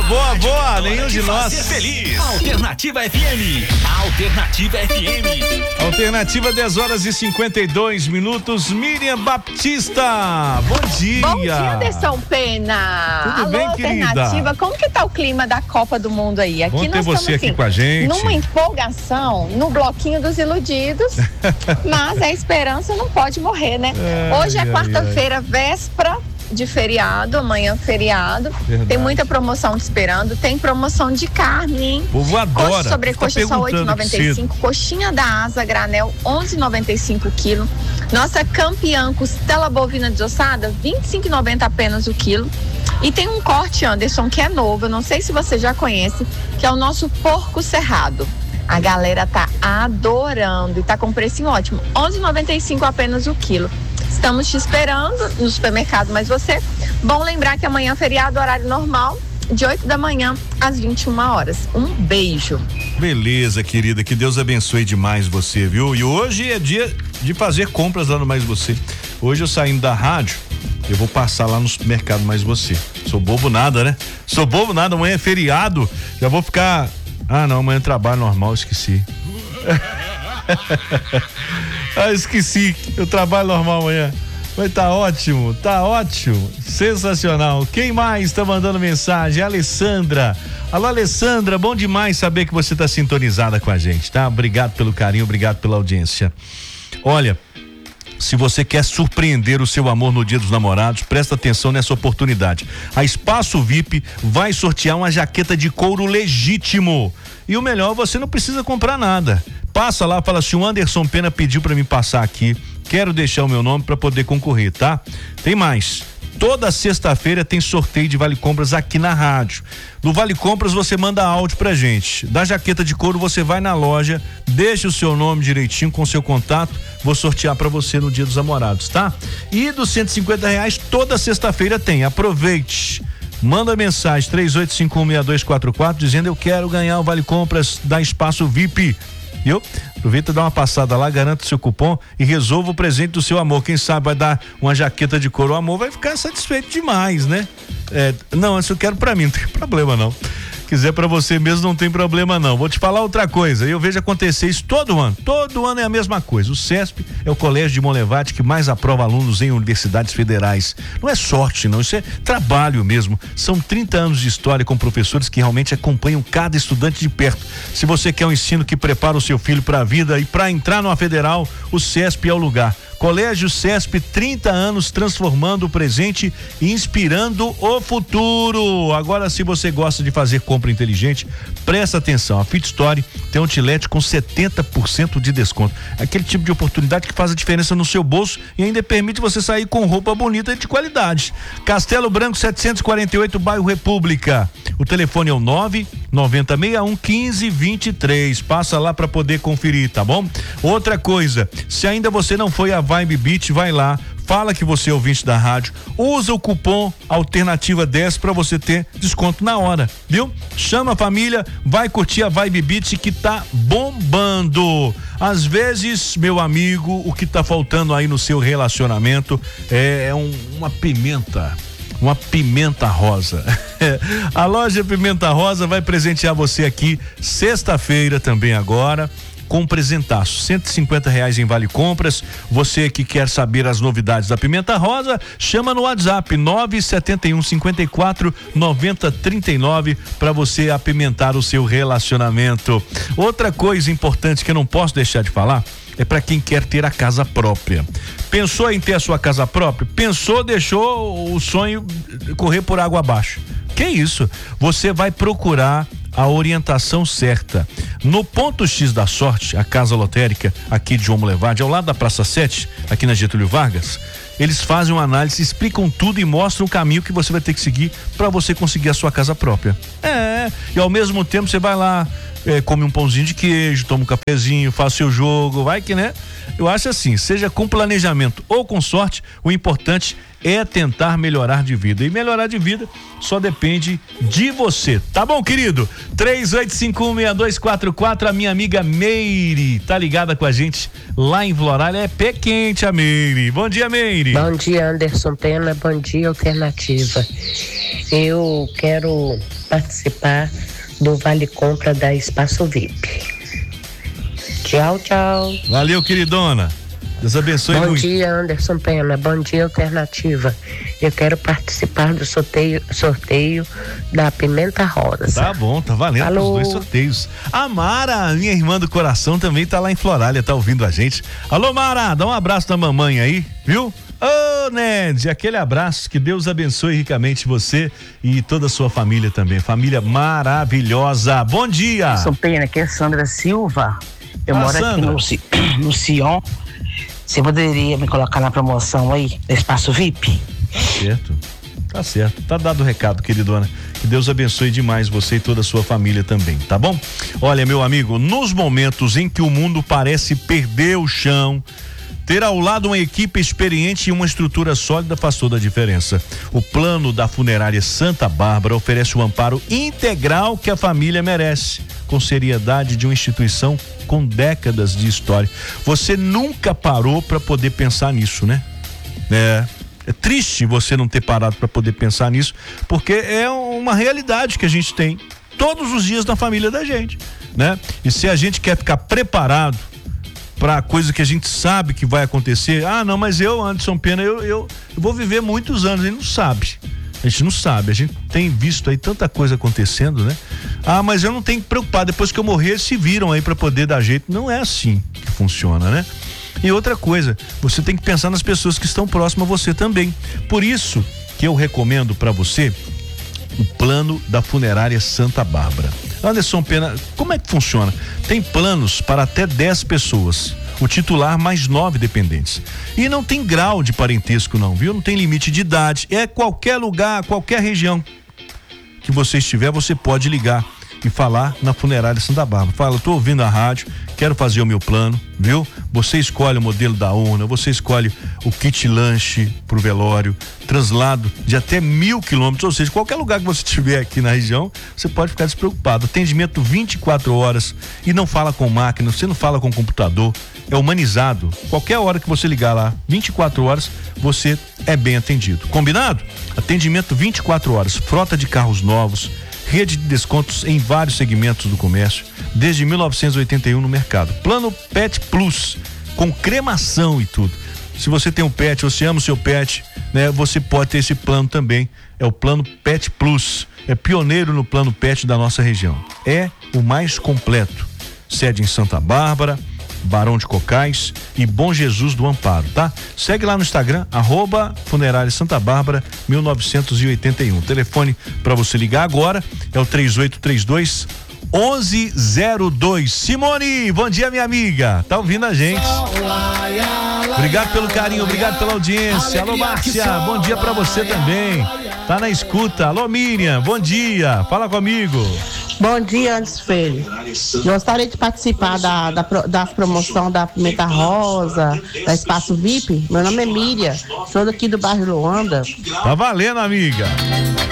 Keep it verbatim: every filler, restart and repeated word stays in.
boa, boa, nenhum de nós. Feliz. Alternativa F M. Alternativa F M. Alternativa dez horas e cinquenta e dois minutos. Miriam Baptista. Bom dia. Bom dia, Anderson Pena. Tudo Alô, bem, Alternativa. querida? Como que tá o clima da Copa do Mundo aí? Aqui Bom nós ter você estamos aqui assim, com a gente. numa empolgação, no bloquinho dos iludidos, mas a esperança não pode morrer, né? Ai, Hoje é ai, quarta-feira, véspera de feriado, amanhã feriado. Verdade. Tem muita promoção te esperando. Tem promoção de carne, hein? O povo adora. Coxa sobrecoxa Tá só oito reais e noventa e cinco centavos. Coxinha da asa granel onze reais e noventa e cinco centavos o quilo. Nossa campeã costela bovina desossada vinte e cinco reais e noventa centavos apenas o quilo. E tem um corte, Anderson, que é novo, eu não sei se você já conhece, que é o nosso porco cerrado. A galera tá adorando e tá com precinho ótimo, onze reais e noventa e cinco centavos apenas o quilo. Estamos te esperando no supermercado, mas você, bom lembrar que amanhã é feriado, horário normal, de oito da manhã às vinte e uma horas. Um beijo. Beleza, querida, que Deus abençoe demais você, viu? E hoje é dia de fazer compras lá no Mais Você. Hoje eu saindo da rádio, eu vou passar lá no supermercado Mais Você. Sou bobo nada, né? Sou bobo nada, amanhã é feriado, já vou ficar... Ah, não, amanhã é trabalho normal, esqueci. Ah, esqueci, eu trabalho normal amanhã. Mas tá ótimo, tá ótimo, sensacional. Quem mais tá mandando mensagem? A Alessandra. Alô, Alessandra, bom demais saber que você tá sintonizada com a gente, tá? Obrigado pelo carinho, obrigado pela audiência. Olha, se você quer surpreender o seu amor no Dia dos Namorados, presta atenção nessa oportunidade. A Espaço V I P vai sortear uma jaqueta de couro legítimo. E o melhor, você não precisa comprar nada. Passa lá, fala assim, o Anderson Pena pediu para mim passar aqui, quero deixar o meu nome para poder concorrer, tá? Tem mais. Toda sexta-feira tem sorteio de Vale Compras aqui na rádio. No Vale Compras você manda áudio pra gente. Da jaqueta de couro você vai na loja, deixa o seu nome direitinho com o seu contato, vou sortear pra você no Dia dos Namorados, tá? E dos cento e cinquenta reais toda sexta-feira tem, aproveite. Manda mensagem três oito cinco um seis dois quatro quatro dizendo eu quero ganhar o Vale Compras da Espaço V I P. Viu? Aproveita, dá uma passada lá, garanta o seu cupom e resolva o presente do seu amor. Quem sabe vai dar uma jaqueta de couro. O amor vai ficar satisfeito demais, né? É, não, isso eu quero pra mim, não tem problema não. Quiser pra você mesmo, não tem problema não. Vou te falar outra coisa, eu vejo acontecer isso todo ano, todo ano é a mesma coisa. O CESP é o colégio de Monlevade que mais aprova alunos em universidades federais. Não é sorte não, isso é trabalho mesmo. São trinta anos de história com professores que realmente acompanham cada estudante de perto. Se você quer um ensino que prepara o seu filho pra vida e pra entrar numa federal, o CESP é o lugar. Colégio CESP, trinta anos transformando o presente e inspirando o futuro. Agora, se você gosta de fazer compra inteligente, presta atenção. A Fit Story tem um outlet com setenta por cento de desconto. Aquele tipo de oportunidade que faz a diferença no seu bolso e ainda permite você sair com roupa bonita e de qualidade. Castelo Branco setecentos e quarenta e oito, bairro República. O telefone é o nove nove zero seis um um cinco dois três. Passa lá para poder conferir, tá bom? Outra coisa, se ainda você não foi a Vibe Beach, vai lá, fala que você é ouvinte da rádio, usa o cupom Alternativa dez para você ter desconto na hora, viu? Chama a família, vai curtir a Vibe Beach que tá bombando. Às vezes, meu amigo, o que tá faltando aí no seu relacionamento é, é um, uma pimenta. Uma pimenta rosa. A loja Pimenta Rosa vai presentear você aqui sexta-feira também agora com um presentaço, cento e cinquenta reais em Vale Compras. Você que quer saber as novidades da Pimenta Rosa, chama no WhatsApp nove sete um cinco quatro nove zero três nove para você apimentar o seu relacionamento. Outra coisa importante que eu não posso deixar de falar é para quem quer ter a casa própria. Pensou em ter a sua casa própria? Pensou, deixou o sonho correr por água abaixo. Que isso? Você vai procurar a orientação certa. No Ponto X da Sorte, a casa lotérica aqui de João Monlevade, ao lado da Praça sete, aqui na Getúlio Vargas, eles fazem uma análise, explicam tudo e mostram o caminho que você vai ter que seguir para você conseguir a sua casa própria. É, e ao mesmo tempo você vai lá, é, come um pãozinho de queijo, toma um cafezinho, faz seu jogo, vai que, né? Eu acho assim, seja com planejamento ou com sorte, o importante é tentar melhorar de vida. E melhorar de vida só depende de você. Tá bom, querido? três oito cinco um seis dois quatro quatro, a minha amiga Meire tá ligada com a gente lá em Floral. É pé quente a Meire. Bom dia, Meire. Bom dia, Anderson Pena. Bom dia, Alternativa. Eu quero participar do Vale Compra da Espaço V I P. Tchau, tchau. Valeu, queridona. Deus abençoe Bom muito. dia, Anderson Pena. Bom dia, Alternativa. Eu quero participar do sorteio, sorteio da Pimenta Rosa. Tá bom, tá valendo Alô. os dois sorteios. A Mara, minha irmã do coração, também tá lá em Florália, tá ouvindo a gente. Alô, Mara, dá um abraço na mamãe aí, viu? Ô, oh, Ned, aquele abraço, que Deus abençoe ricamente você e toda a sua família também, família maravilhosa. Bom dia. Sou Pena, aqui é Sandra Silva. Eu Ah, moro Sandra. aqui no, no Sion. Você poderia me colocar na promoção aí, do Espaço V I P? Tá certo, tá certo, tá dado o recado, queridona, que Deus abençoe demais você e toda a sua família também, tá bom? Olha, meu amigo, nos momentos em que o mundo parece perder o chão, ter ao lado uma equipe experiente e uma estrutura sólida faz toda a diferença. O plano da Funerária Santa Bárbara oferece o amparo integral que a família merece, com seriedade de uma instituição com décadas de história. Você nunca parou para poder pensar nisso, né? É, é triste você não ter parado para poder pensar nisso, porque é uma realidade que a gente tem todos os dias na família da gente, né? E se a gente quer ficar preparado para coisa que a gente sabe que vai acontecer, ah, não, mas eu, Anderson Pena, eu, eu, eu vou viver muitos anos, ele não sabe. A gente não sabe, a gente tem visto aí tanta coisa acontecendo, né? Ah, mas eu não tenho que preocupar, depois que eu morrer, eles se viram aí para poder dar jeito. Não é assim que funciona, né? E outra coisa, você tem que pensar nas pessoas que estão próximas a você também. Por isso que eu recomendo para você o plano da Funerária Santa Bárbara. Anderson Pena, como é que funciona? Tem planos para até dez pessoas. O titular mais nove dependentes. E não tem grau de parentesco não, viu? Não tem limite de idade. É qualquer lugar, qualquer região que você estiver, você pode ligar e falar na Funerária Santa Bárbara. Fala, tô ouvindo a rádio, quero fazer o meu plano, viu? Você escolhe o modelo da urna, você escolhe o kit lanche pro velório, translado de até mil quilômetros, ou seja, qualquer lugar que você estiver aqui na região, você pode ficar despreocupado. Atendimento vinte e quatro horas e não fala com máquina, você não fala com computador, é humanizado. Qualquer hora que você ligar lá, vinte e quatro horas, você é bem atendido. Combinado? Atendimento vinte e quatro horas, frota de carros novos, rede de descontos em vários segmentos do comércio, desde mil novecentos e oitenta e um no mercado. Plano Pet Plus, com cremação e tudo. Se você tem um pet, você ama o seu pet, né? Você pode ter esse plano também. É o plano Pet Plus. É pioneiro no plano pet da nossa região. É o mais completo. Sede em Santa Bárbara, Barão de Cocais e Bom Jesus do Amparo, tá? Segue lá no Instagram, arroba Funerária Santa Bárbara mil novecentos e oitenta e um. O telefone para você ligar agora é o três oito três dois onze zero dois. Simone, bom dia, minha amiga. Tá ouvindo a gente? Obrigado pelo carinho, obrigado pela audiência. Alô, Márcia, bom dia pra você também. Tá na escuta. Alô, Miriam, bom dia. Fala comigo. Bom dia, Anderson Filho. Gostaria de participar da, da, da promoção da Pimenta Rosa, da Espaço V I P. Meu nome é Miriam, sou daqui do bairro Luanda. Tá valendo, amiga.